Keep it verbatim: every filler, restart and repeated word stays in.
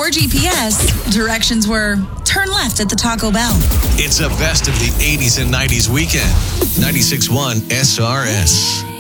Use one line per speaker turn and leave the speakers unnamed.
Before G P S, directions were turn left at the Taco Bell.
It's a best of the eighties and nineties weekend. ninety-six point one S R S.